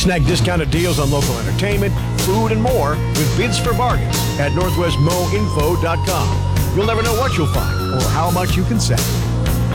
Snag discounted deals on local entertainment, food, and more with bids for bargains at northwestmoinfo.com. You'll never know what you'll find or how much you can save.